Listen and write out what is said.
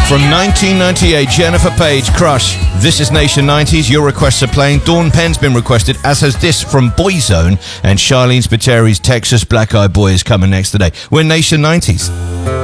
From 1998, Jennifer Page, Crush. This is Nation 90s. Your requests are playing. Dawn Penn's been requested, as has this from Boyzone. And Charlene Spiteri's Texas Black Eyed Boy is coming next today. We're Nation 90s.